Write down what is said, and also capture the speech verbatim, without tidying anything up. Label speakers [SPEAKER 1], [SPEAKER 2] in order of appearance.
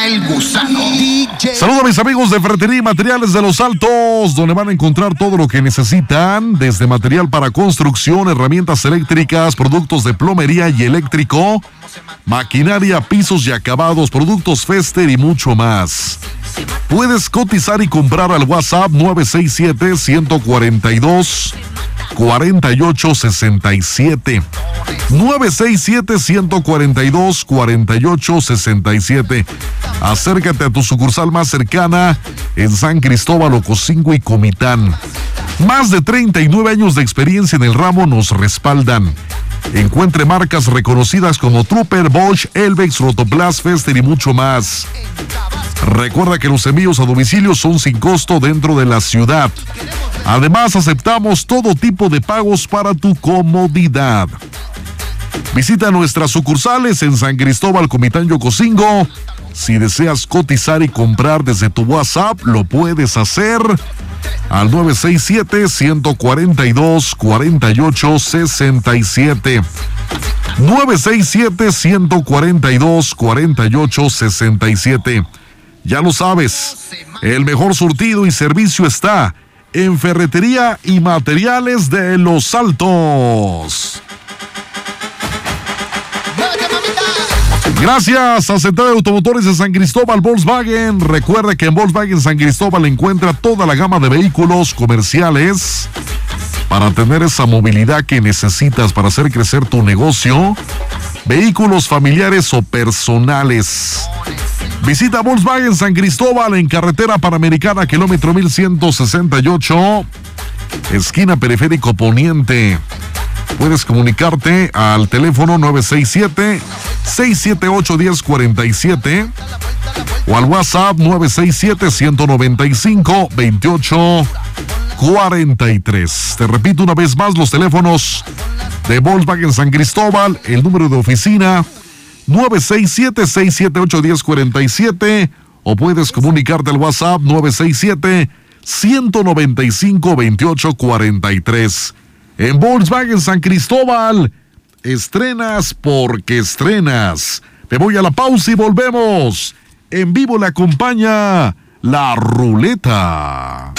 [SPEAKER 1] llama El Gusano.
[SPEAKER 2] Saludos a mis amigos de Ferretería y Materiales de Los Altos, donde van a encontrar todo lo que necesitan, desde material para construcción, herramientas eléctricas, productos de plomería y eléctrico, maquinaria, pisos y acabados, productos Fester y mucho más. Puedes cotizar y comprar al WhatsApp nueve seis siete, uno cuatro dos, cuatro ocho seis siete. nueve seis siete, uno cuatro dos, cuatro ocho seis siete. Acércate a tu sucursal más cercana en San Cristóbal, Ocosingo y Comitán. Más de treinta y nueve años de experiencia en el ramo nos respaldan. Encuentre marcas reconocidas como Trooper, Bosch, Elvex, Rotoplas, Fester y mucho más. Recuerda que los envíos a domicilio son sin costo dentro de la ciudad. Además, aceptamos todo tipo de pagos para tu comodidad. Visita nuestras sucursales en San Cristóbal, Comitán y Ocosingo. Si deseas cotizar y comprar desde tu WhatsApp, lo puedes hacer al nueve seis siete, uno cuatro dos, cuatro ocho seis siete. nueve seis siete, uno cuatro dos, cuatro ocho seis siete. Ya lo sabes, el mejor surtido y servicio está en Ferretería y Materiales de Los Altos. Gracias a Central de Automotores de San Cristóbal, Volkswagen. Recuerda que en Volkswagen San Cristóbal encuentra toda la gama de vehículos comerciales para tener esa movilidad que necesitas para hacer crecer tu negocio. Vehículos familiares o personales. Visita Volkswagen San Cristóbal en Carretera Panamericana, kilómetro mil ciento sesenta y ocho, esquina Periférico Poniente. Puedes comunicarte al teléfono nueve seis siete, seis siete ocho, uno cero cuatro siete o al WhatsApp nueve seis siete, uno nueve cinco, dos ocho cuatro tres. Te repito una vez más los teléfonos de Volkswagen San Cristóbal, el número de oficina nueve seis siete, seis siete ocho, uno cero cuatro siete o puedes comunicarte al WhatsApp nueve seis siete, uno nueve cinco, dos ocho cuatro tres. En Volkswagen San Cristóbal, estrenas porque estrenas. Me voy a la pausa y volvemos. En vivo le acompaña La Ruleta.